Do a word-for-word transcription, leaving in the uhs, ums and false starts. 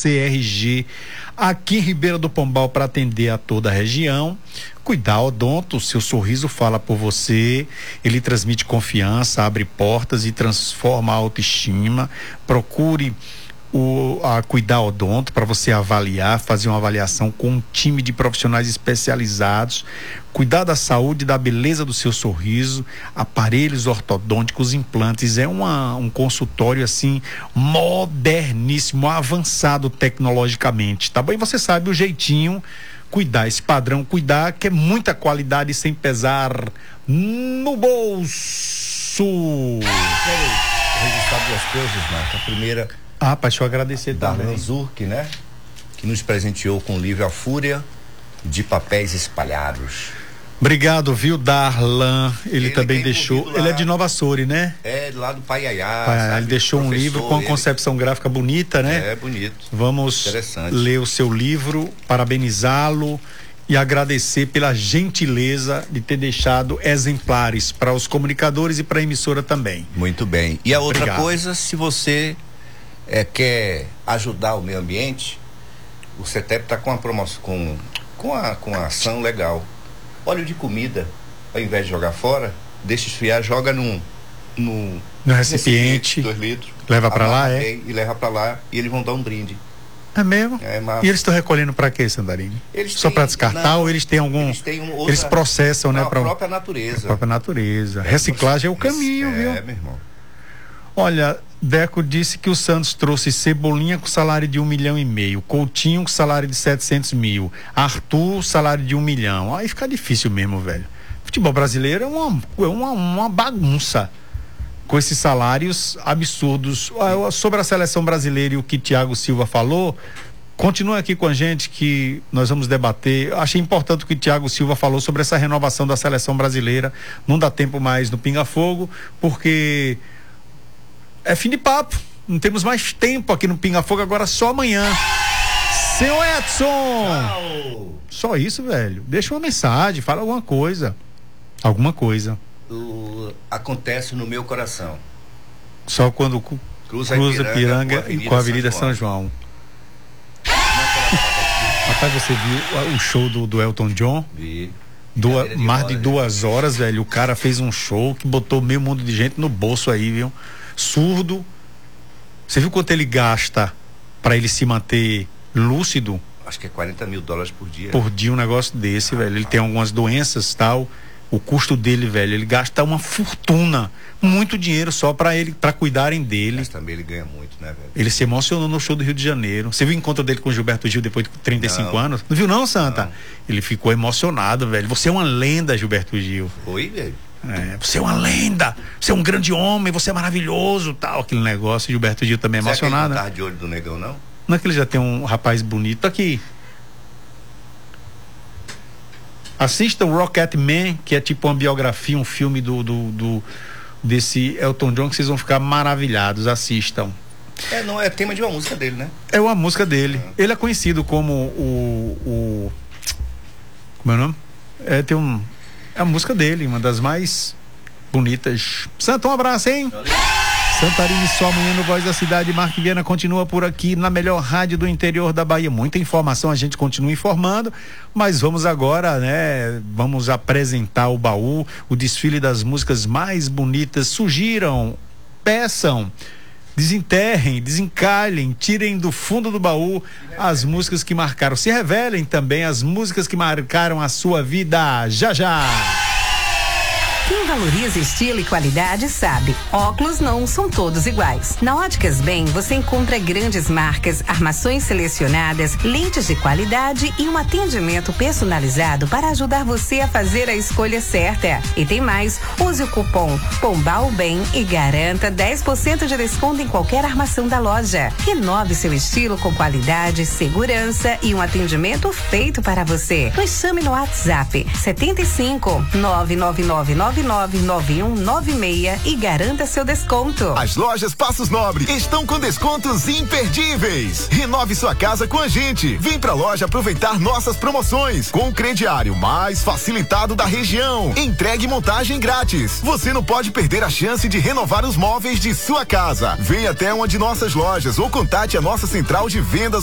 C R G, aqui em Ribeira do Pombal, para atender a toda a região. Cuidar Odonto, o seu sorriso fala por você, ele transmite confiança, abre portas e transforma a autoestima. Procure o a Cuidar Odonto para você avaliar, fazer uma avaliação com um time de profissionais especializados. Cuidar da saúde e da beleza do seu sorriso, aparelhos ortodônticos, implantes, é uma, um consultório assim moderníssimo, avançado tecnologicamente, tá bom? E você sabe o jeitinho, cuidar, esse padrão cuidar, que é muita qualidade sem pesar no bolso. Quero registrar duas coisas, Marco. A primeira, ah, rapaz, deixa eu agradecer da também. Ranzurk, né? Que nos presenteou com o livro A Fúria de Papéis Espalhados. Obrigado, viu, Darlan? Ele, ele também é deixou. Lá, ele é de Nova Açores, né? É, lá do Paiaiá. Pai, ele deixou um livro com uma ele... concepção gráfica bonita, né? É, bonito. Vamos ler o seu livro, parabenizá-lo e agradecer pela gentileza de ter deixado exemplares para os comunicadores e para a emissora também. Muito bem. E a outra Obrigado. coisa, se você é, quer ajudar o meio ambiente, o CETEP está com a promoção, com, com, a, com a ação legal. Óleo de comida, ao invés de jogar fora, deixa esfriar, joga num, num no recipiente, dois litros, leva para lá, é? E leva para lá e eles vão dar um brinde. É mesmo? É, mas... E eles estão recolhendo para quê, Sandarini? Só para descartar, não, ou eles têm algum... Eles, têm um outra... eles processam, não, né? Pra... a própria natureza. A própria natureza. É, reciclagem é o caminho, é, viu? É, meu irmão. Olha, Deco disse que o Santos trouxe Cebolinha com salário de um milhão e meio, Coutinho com salário de setecentos mil, Arthur salário de um milhão. Aí fica difícil mesmo, velho. Futebol brasileiro é uma, é uma, uma bagunça com esses salários absurdos. Sobre a seleção brasileira e o que Thiago Silva falou, continua aqui com a gente que nós vamos debater. Achei importante o que Thiago Silva falou sobre essa renovação da seleção brasileira. Não dá tempo mais no Pinga Fogo, porque é fim de papo. Não temos mais tempo aqui no Pinga Fogo, agora só amanhã. Seu Edson! Tchau. Só isso, velho. Deixa uma mensagem, fala alguma coisa. Alguma coisa. O, acontece no meu coração. Só quando cruza, cruza Piranga, Piranga e com a Avenida São João. São João. Rapaz, você viu o show do, do Elton John? Vi. Duas, de mais de duas horas, velho. O cara fez um show que botou meio mundo de gente no bolso aí, viu? Surdo. Você viu quanto ele gasta para ele se manter lúcido? Acho que é quarenta mil dólares por dia. Por dia um negócio desse, ah, velho. Ele ah. tem algumas doenças e tal. O custo dele, velho, ele gasta uma fortuna, muito dinheiro só para ele, para cuidarem dele. Mas também ele ganha muito, né, velho? Ele se emocionou no show do Rio de Janeiro. Você viu o encontro dele com o Gilberto Gil depois de trinta e cinco anos? Não viu não, Santa? Não. Ele ficou emocionado, velho. Você é uma lenda, Gilberto Gil. Oi, velho. É, você é uma lenda, você é um grande homem, você é maravilhoso, tal, aquele negócio. Gilberto Gil também é emocionado. Você não tá de olho do negão, não? Não é que ele já tem um rapaz bonito aqui. Assistam Rocketman, que é tipo uma biografia, um filme do, do, do desse Elton John, que vocês vão ficar maravilhados. Assistam. É, não, é tema de uma música dele, né? É uma música dele. É. Ele é conhecido como o, o como é o nome? É, tem um, é a música dele, uma das mais bonitas. Santo, um abraço, hein? Valeu. Santarém, só amanhã no Voz da Cidade. Mark Viana continua por aqui na melhor rádio do interior da Bahia. Muita informação, a gente continua informando, mas vamos agora, né? Vamos apresentar o baú, o desfile das músicas mais bonitas. Sugiram, peçam, desenterrem, desencalhem, tirem do fundo do baú as músicas que marcaram. Se revelem também as músicas que marcaram a sua vida. Já, já! Quem valoriza estilo e qualidade sabe, óculos não são todos iguais. Na Óticas Bem, você encontra grandes marcas, armações selecionadas, lentes de qualidade e um atendimento personalizado para ajudar você a fazer a escolha certa. E tem mais, use o cupom Pombal Bem e garanta dez por cento de desconto em qualquer armação da loja. Renove seu estilo com qualidade, segurança e um atendimento feito para você. Nos chame no WhatsApp setenta e cinco, nove nove nove nove nove nove um nove seis e garanta seu desconto. As lojas Passos Nobre estão com descontos imperdíveis. Renove sua casa com a gente. Vem pra loja aproveitar nossas promoções com o crediário mais facilitado da região. Entregue e montagem grátis. Você não pode perder a chance de renovar os móveis de sua casa. Venha até uma de nossas lojas ou contate a nossa central de vendas